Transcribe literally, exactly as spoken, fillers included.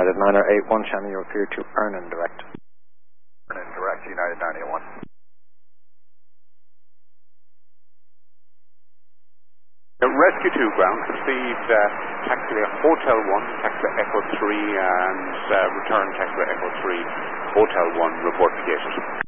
United niner eight one, channel you appear to earn and direct. Earn and direct, United nine eight one. Rescue two, ground speed, uh, taxiway Hotel one, taxiway Echo three, and uh, return taxiway Echo three, Hotel one, report to gated.